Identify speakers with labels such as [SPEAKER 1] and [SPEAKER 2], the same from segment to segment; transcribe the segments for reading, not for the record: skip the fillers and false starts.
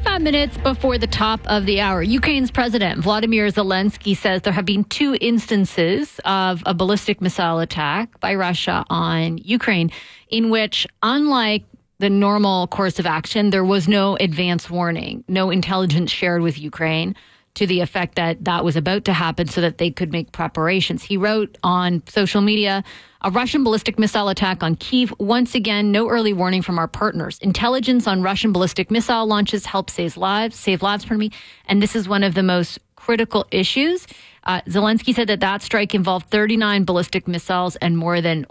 [SPEAKER 1] 25 minutes before the top of the hour, Ukraine's President Volodymyr Zelensky says there have been 2 instances of a ballistic missile attack by Russia on Ukraine in which, unlike the normal course of action, there was no advance warning, no intelligence shared with Ukraine to the effect that that was about to happen so that they could make preparations. He wrote on social media, a Russian ballistic missile attack on Kyiv. Once again, no early warning from our partners. Intelligence on Russian ballistic missile launches help save lives, and this is one of the most critical issues. Zelensky said that strike involved 39 ballistic missiles and more than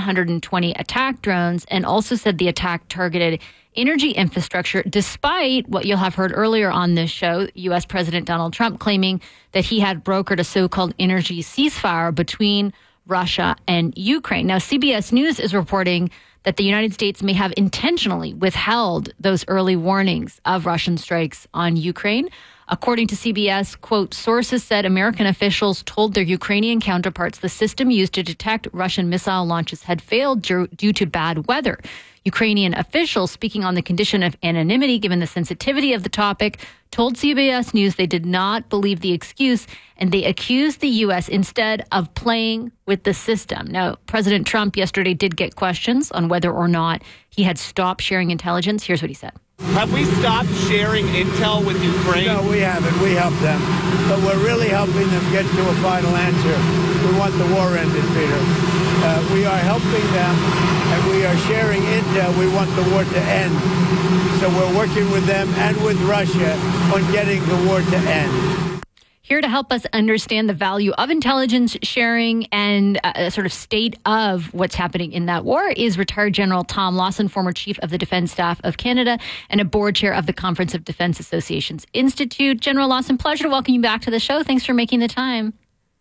[SPEAKER 1] 120 attack drones, and also said the attack targeted energy infrastructure, despite what you'll have heard earlier on this show, U.S. President Donald Trump claiming that he had brokered a so-called energy ceasefire between Russia and Ukraine. Now, CBS News is reporting that the United States may have intentionally withheld those early warnings of Russian strikes on Ukraine. According to CBS, quote, sources said American officials told their Ukrainian counterparts the system used to detect Russian missile launches had failed due to bad weather. Ukrainian officials, speaking on the condition of anonymity given the sensitivity of the topic, told CBS News they did not believe the excuse, and they accused the U.S. instead of playing with the system. Now, President Trump yesterday did get questions on whether or not he had stopped sharing intelligence. Here's what he said.
[SPEAKER 2] Have we stopped sharing intel with Ukraine?
[SPEAKER 3] No, we haven't. We help them. But we're really helping them get to a final answer. We want the war ended, Peter. We are helping them, and we are sharing intel. We want the war to end. So we're working with them and with Russia on getting the war to end.
[SPEAKER 1] Here to help us understand the value of intelligence sharing and a sort of state of what's happening in that war is retired General Tom Lawson, former Chief of the Defense Staff of Canada and a board chair of the Conference of Defense Associations Institute. General Lawson, pleasure to welcome you back to the show. Thanks for making the time.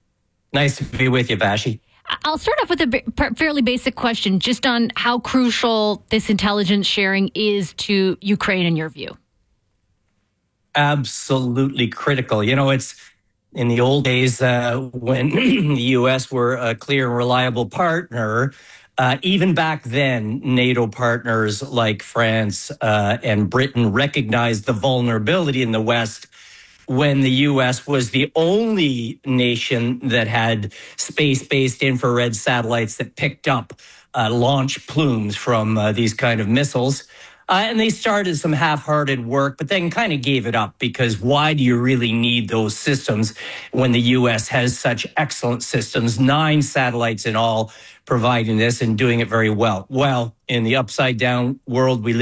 [SPEAKER 4] Nice to be with you, Vashi.
[SPEAKER 1] I'll start off with a fairly basic question just on how crucial this intelligence sharing is to Ukraine in your view.
[SPEAKER 4] Absolutely critical. You know, it's in the old days when the U.S. were a clear and reliable partner. Even back then, NATO partners like France and Britain recognized the vulnerability in the West when the U.S. was the only nation that had space-based infrared satellites that picked up launch plumes from these kind of missiles. And they started some half-hearted work, but then kind of gave it up because why do you really need those systems when the U.S. has such excellent systems, 9 satellites in all providing this and doing it very well? Well, in the upside-down world we live